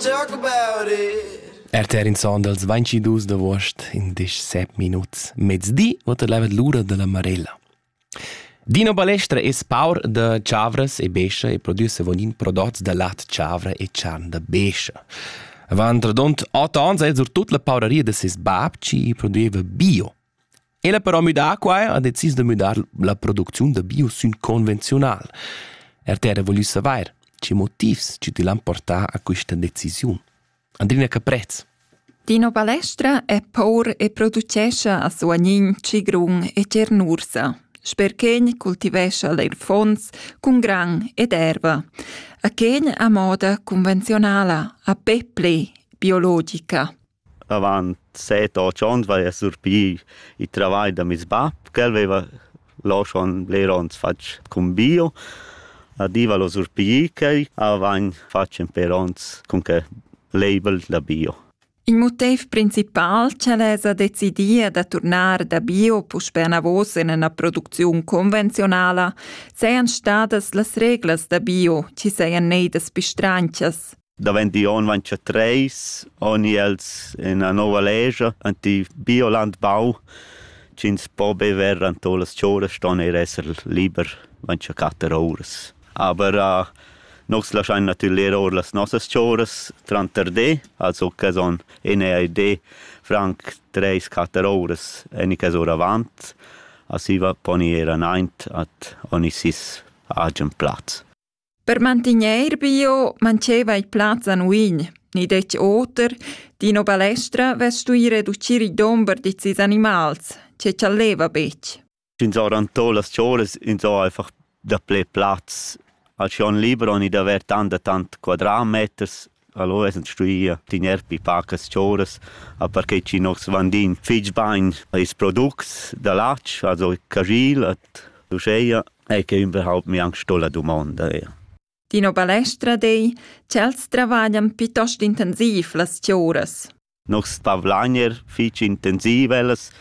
talk about it. In son dels 22 d'agost in 17 minuts. Mezzdi vota levat l'ura della Marella. Dino Balestra es paur de chavras e bescia e produce vonin prodots de lat chavra e charn de bescia. Avant redont 8 ans el sur tut la paureria de ses bab ci produeva bio. Ella però müda quai ha decis de müdar la produzione de bio sun convencional. Terra voglio savoir ci motivs ci ti l'han portà a questa decisione. Andrina Caprez. Dino Balestra è paur e producesce a suagnin, cigrun e cernursa. Sperchegn cultivesce l'erfons con gran ed erva. A chegn a moda convenzionala, a peple biologica. Avant 7-8 ans vai a surpi il travail da mis bab, che aveva lasciato l'erons fac con bio. Adiva lo surpi che avain facem perons con che label da bio. Il motiv principal che lesa decidia da tornar da bio pus per navos in una produzione convenzionale sean stadas las reglas da bio ci sean neidas bistranchas. Da 20 anni vanno 3, ogni els in una nuova legge, anti-biolandbau, cins pobe verran tolas ciore, ston esser lieber vanno 4 ores. Aber nos lascian natürlich auch las nossas chores 30D, also che son NAD franc 3-4 ores, enicas ora avant, asi va poniera naint at ogni 6 agen Platz. Per mantenere bio manceva il Platz a nuin, ni dec oter, Dino Balestra vestu i reduciri domber di cis animals, ce c'alleva bec. In so rantolas chores, in so einfach da ple Platz. Als schon lieber und da wird tant Quadratmeters, allora sind stuia tinerpi pacas chores, aber che ci noch vandin Fischbein is Products da Latsch, also Kagil at Luscheia, che überhaupt mi ang stola domanda. Dino Balestra dei, cels travaglian piuttosto intensiv las chores. Noch Pavlanier fich intensiv elles,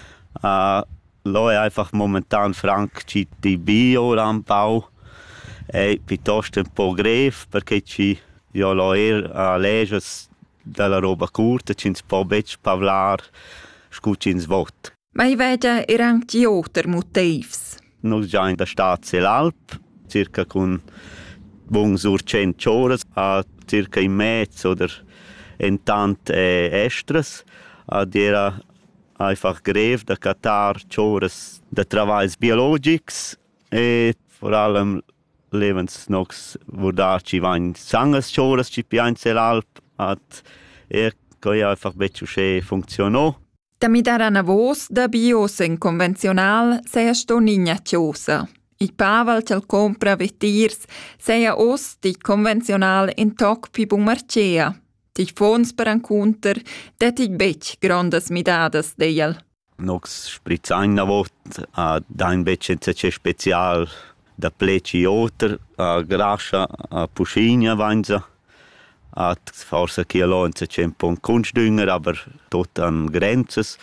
lo è einfach momentan franc ci di bio-Landbau, è piuttosto un po' greve perché ci lo a legges della roba curta ci un po' bec pavlar scucins vot. Ma I vede anche oter motivs. Noi già in der Staatsel'Alp, circa con bung sur 100 ore, a circa in mezzo oder in tant estres, ad era einfach greve da Katar chores de travails biologics e vor allem levens nox vordarci vain sangas chores ci pianzel'Alp at coi einfach becciusche funzionò. Da mi dara una voz da biosen convencional sei sto nigna chiosa. Il paval cel compra vetirs sei os di convencional in toc pi bun marcea. Ti fons per ankunter det ich bec grandes midadas deiel. Nox spritzain vot a dain bec ce special da pleci oter a grascia a puschigna vanza at forse chialonza c'è un po' kunstdünger aber tot an grenzes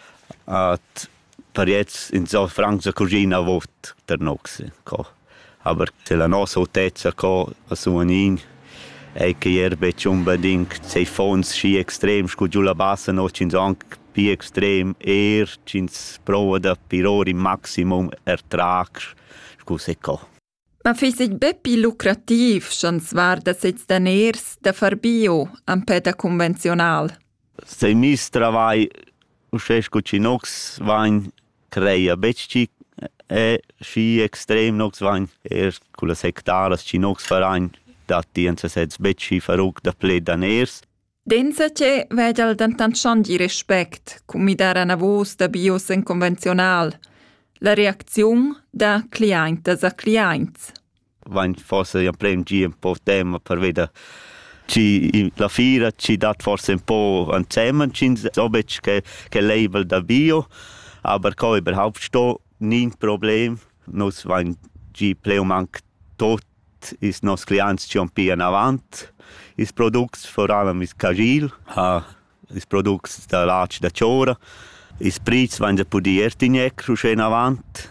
at per jetzt in so franca cugina vot der nox co aber se la nos hotezza co a suanin che bec unbedingt sei fons schi extrem scugiula bassa no cins anche pi extrem cins prova da pirori maximum ertrag scuse co. Ma fisig beppi lucrativ schons war da sez da ners da far bio am peda convencional. Se mis travai uscesco ci nox vain creia becci schi extrem nox vain culas hectaras ci nox farain dat dienza sez becci farug da ple da ners. Densa che vedel dan tant di respect cum mi dara na vos da bios en convencional. La reazione da clientes a clients. Vain forse ja prem un po' tema per vedere ci la fira ci dat forse un po' anzemen cins so bec che label da bio, aber co überhaupt sto nin problem. Nos vain pleumang tot is nos clients ci un pian avant. Is products vor allem is Kagil, is products da Latsch da Ciora. Is Pritz vain da pudier tinec rusce in avant.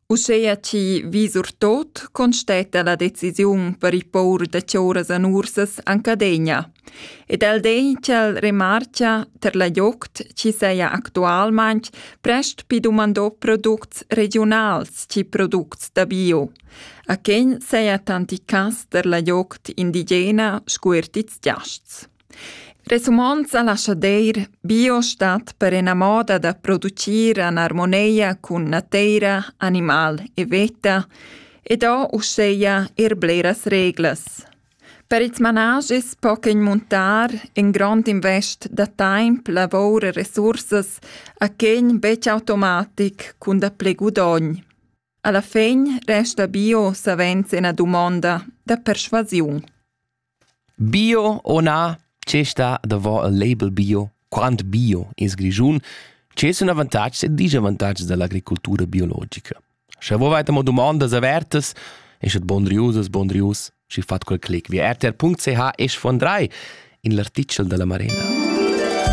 Uscea ci visur tot constata la decisiun per i paur de cioras an ursas an cadegna. Ed el dei cel remarcia ter la jogt ci seia actualmaing prest pi dumandò products regionals ci products da bio. A chen seia tanti cas ter la jogt indigena scuertits giasts. Resumons a lasciadeir, bio stat per una moda da producir in armonia con natura, animal e veta, e da usceia bleras reglas. Per its manages pochen montar in grand invest da temp, lavor e resources a chen bec automatic con da plegudogn. Alla fin resta bio savenza una domanda da persuasiun. Bio o na? C'è sta davò il label bio, quant bio es grigiun, c'è un avantaggio e disavantaggio dell'agricoltura biologica. Se voi avete domande avertes, è bondrius, ci fate quel click via rtr.ch e sfondrai in l'articolo della Marella.